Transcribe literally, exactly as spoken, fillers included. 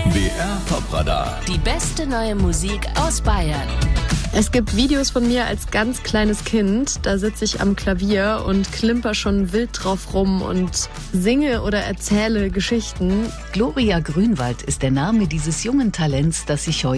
B R Top-Radar. Die beste neue Musik aus Bayern. Es gibt Videos von mir als ganz kleines Kind. Da sitze ich am Klavier und klimper schon wild drauf rum und singe oder erzähle Geschichten. Gloria Grünwald ist der Name dieses jungen Talents, das sich heute